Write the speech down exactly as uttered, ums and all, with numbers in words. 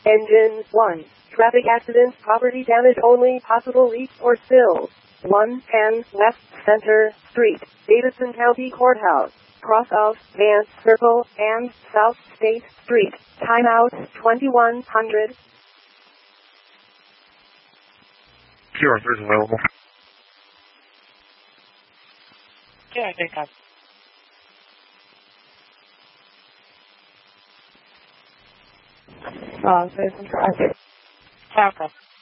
Engine one. Traffic accident, property damage only, possible leaks or spills. one ten West Center Street, Davidson County Courthouse. Cross of Vance Circle and South State Street. Timeout twenty-one hundred. Q R three is available. Yeah, I think I'm... Uh, citizen traffic. Okay.